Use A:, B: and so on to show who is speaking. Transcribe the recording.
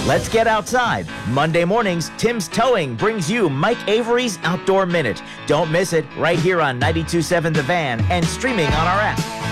A: Let's get outside. Monday mornings, Tim's Towing brings you Mike Avery's Outdoor Minute. Don't miss it right here on 92.7 The Van and streaming on our app.